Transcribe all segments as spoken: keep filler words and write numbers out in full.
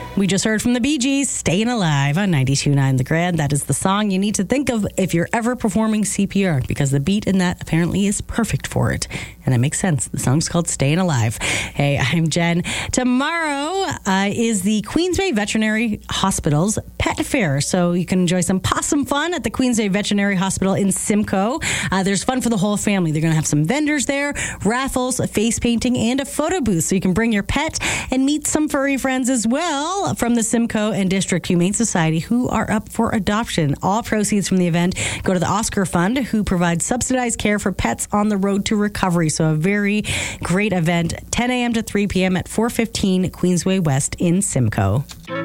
We just heard from the Bee Gees, Staying Alive on ninety-two point nine The Grand. That is the song you need to think of if you're ever performing C P R, because the beat in that apparently is perfect for it. And it makes sense. The song's called Staying Alive. Hey, I'm Jen. Tomorrow uh, is the Queensway Veterinary Hospital's Pet Fair. So you can enjoy some possum fun at the Queensway Veterinary Hospital in Simcoe. Uh, there's fun for the whole family. They're going to have some vendors there, raffles, face painting, and a photo booth. So you can bring your pet and meet some furry friends as well from the Simcoe and District Humane Society who are up for adoption. All proceeds from the event go to the Oscar Fund, who provides subsidized care for pets on the road to recovery. So a very great event, ten a.m. to three p.m. at four fifteen Queensway West in Simcoe.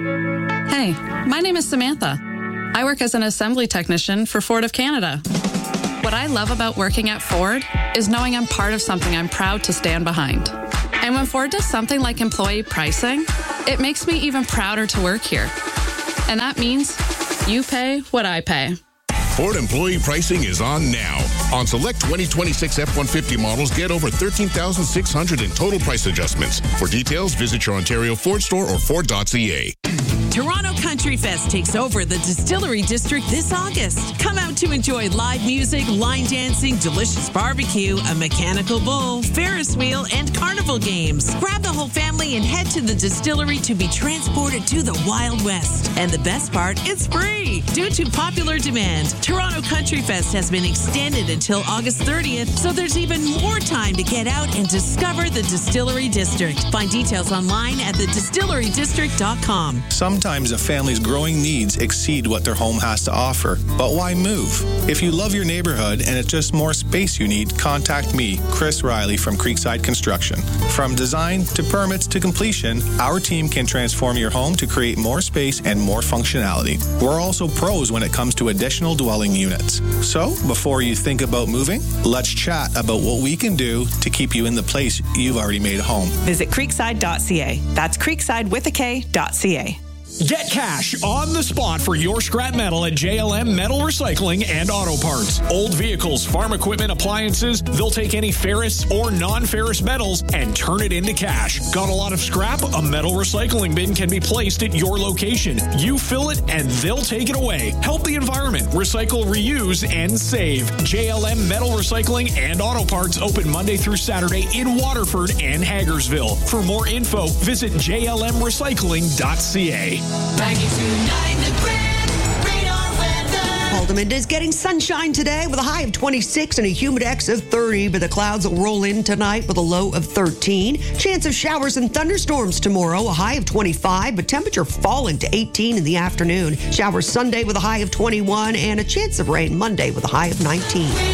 Hey, my name is Samantha. I work as an assembly technician for Ford of Canada. What I love about working at Ford is knowing I'm part of something I'm proud to stand behind. And when Ford does something like employee pricing, it makes me even prouder to work here. And that means you pay what I pay. Ford employee pricing is on now. On select twenty twenty-six F one fifty models, get over thirteen thousand six hundred dollars in total price adjustments. For details, visit your Ontario Ford store or Ford dot c a. Toronto Country Fest takes over the Distillery District this August. Come out to enjoy live music, line dancing, delicious barbecue, a mechanical bull, Ferris wheel, and carnival games. Grab the whole family and head to the distillery to be transported to the Wild West. And the best part, it's free. Due to popular demand, Toronto Country Fest has been extended until August thirtieth, so there's even more time to get out and discover the Distillery District. Find details online at the distillery district dot com. Sometimes a family's growing needs exceed what their home has to offer. But why move? If you love your neighborhood and it's just more space you need, contact me, Chris Riley from Creekside Construction. From design to permits to completion, our team can transform your home to create more space and more functionality. We're also pros when it comes to additional dwelling units. So, before you think about moving, let's chat about what we can do to keep you in the place you've already made home. Visit creekside dot c a. That's creekside with a K dot c a. Get cash on the spot for your scrap metal at J L M Metal Recycling and Auto Parts. Old vehicles, farm equipment, appliances, they'll take any ferrous or non-ferrous metals and turn it into cash. Got a lot of scrap? A metal recycling bin can be placed at your location. You fill it and they'll take it away. Help the environment. Recycle, reuse, and save. J L M Metal Recycling and Auto Parts open Monday through Saturday in Waterford and Hagersville. For more info, visit j l m recycling dot c a. ninety-two point nine The Grand Radar Weather. Haldimand is getting sunshine today with a high of twenty-six and a humidex of thirty, but the clouds will roll in tonight with a low of thirteen. Chance of showers and thunderstorms tomorrow, a high of twenty-five, but temperature falling to eighteen in the afternoon. Showers Sunday with a high of twenty-one and a chance of rain Monday with a high of nineteen.